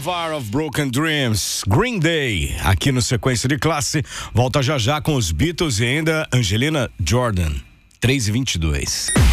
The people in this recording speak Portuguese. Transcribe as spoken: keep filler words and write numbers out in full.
Boulevard of Broken Dreams, Green Day, aqui no Sequência de Classe. Volta já já com os Beatles e ainda Angelina Jordan, três e vinte e dois.